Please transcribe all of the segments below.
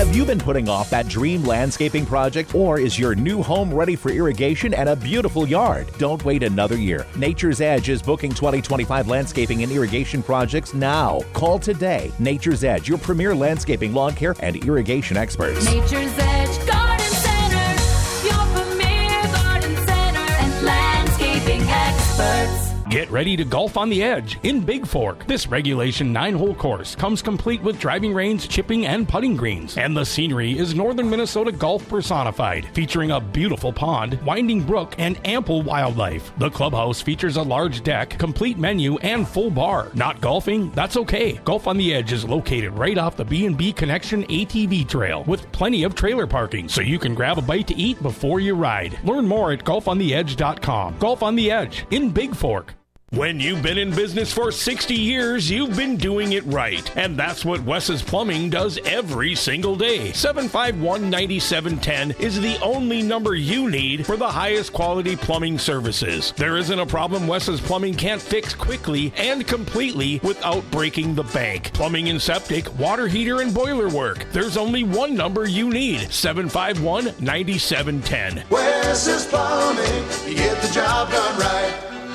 Have you been putting off that dream landscaping project, or is your new home ready for irrigation and a beautiful yard? Don't wait another year. Nature's Edge is booking 2025 landscaping and irrigation projects now. Call today. Nature's Edge, your premier landscaping, lawn care, and irrigation experts. Nature's Edge Garden Center, your premier garden center and landscaping experts. Get ready to golf on the edge in Big Fork. This regulation 9-hole course comes complete with driving range, chipping, and putting greens. And the scenery is northern Minnesota golf personified, featuring a beautiful pond, winding brook, and ample wildlife. The clubhouse features a large deck, complete menu, and full bar. Not golfing? That's okay. Golf on the Edge is located right off the B&B Connection ATV trail with plenty of trailer parking, so you can grab a bite to eat before you ride. Learn more at golfontheedge.com. Golf on the Edge in Big Fork. When you've been in business for 60 years, you've been doing it right. And that's what Wes's Plumbing does every single day. 751-9710 is the only number you need for the highest quality plumbing services. There isn't a problem Wes's Plumbing can't fix quickly and completely without breaking the bank. Plumbing and septic, water heater, and boiler work. There's only one number you need. 751-9710. Wes's Plumbing, you get the job done right.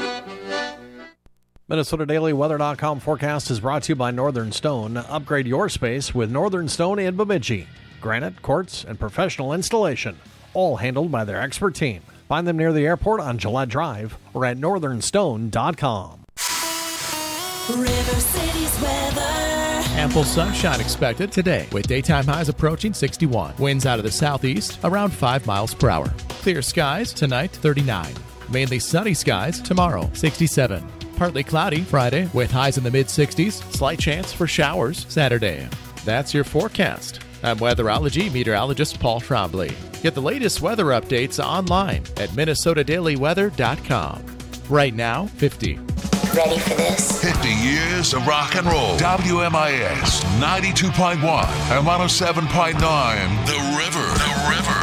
MinnesotaDailyWeather.com forecast is brought to you by Northern Stone. Upgrade your space with Northern Stone in Bemidji. Granite, quartz, and professional installation, all handled by their expert team. Find them near the airport on Gillette Drive or at northernstone.com. River City's weather. Ample sunshine expected today with daytime highs approaching 61. Winds out of the southeast around 5 miles per hour. Clear skies tonight, 39. Mainly sunny skies tomorrow, 67. Partly cloudy Friday with highs in the mid-60s. Slight chance for showers Saturday. That's your forecast. I'm weatherology meteorologist Paul Trombley. Get the latest weather updates online at MinnesotaDailyWeather.com. Right now, 50. Ready for this? 50 years of rock and roll. WMIS 92.1 and 107.9. The River.